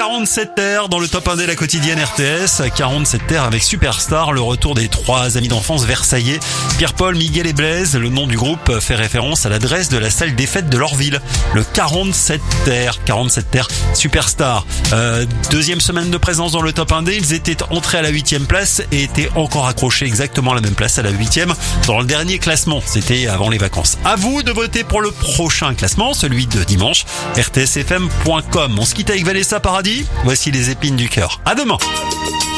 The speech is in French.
47 terres dans le top 1 de la quotidienne RTS. 47 terres avec Superstar, le retour des trois amis d'enfance versaillais. Pierre-Paul, Miguel et Blaise. Le nom du groupe fait référence à l'adresse de la salle des fêtes de leur ville. Le 47 terres Superstar. Deuxième semaine de présence dans le top 1D. Ils étaient entrés à la 8e place et étaient encore accrochés exactement à la même place à la 8e dans le dernier classement. C'était avant les vacances. À vous de voter pour le prochain classement, celui de dimanche. rtsfm.com. On se quitte avec Vanessa Paradis. Voici les épines du cœur. À demain.